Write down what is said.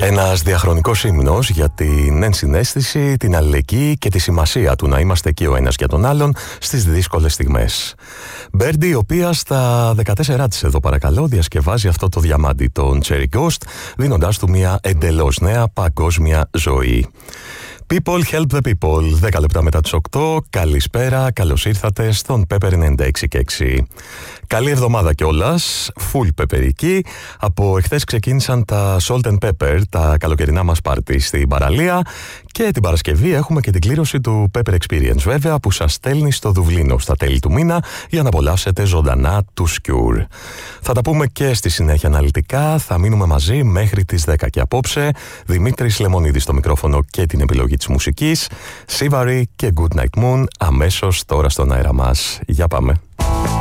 Ένας διαχρονικός ύμνος για την ενσυναίσθηση, την αλληλεγγύη και τη σημασία του να είμαστε εκεί ο ένας για τον άλλον στις δύσκολες στιγμές. Birdie, η οποία στα 14 της εδώ παρακαλώ διασκευάζει αυτό το διαμάντι, τον Cherry Ghost, δίνοντάς του μια εντελώς νέα παγκόσμια ζωή. People help the people, 10 λεπτά μετά τις 8. Καλησπέρα, καλώς ήρθατε στον Pepper 96,6. Καλή εβδομάδα κιόλας, full πεπερική. Από εχθές ξεκίνησαν τα Salt and Pepper, τα καλοκαιρινά μας πάρτι στην παραλία. Και την Παρασκευή έχουμε και την κλήρωση του Pepper Experience, βέβαια, που σας στέλνει στο Δουβλίνο στα τέλη του μήνα για να απολαύσετε ζωντανά του Cure. Θα τα πούμε και στη συνέχεια αναλυτικά. Θα μείνουμε μαζί μέχρι τις 10 και απόψε. Δημήτρης Λεμονίδης στο μικρόφωνο και την επιλογή της μουσικής. Sivary και Good Night Moon αμέσως τώρα στον αέρα μας. Για πάμε.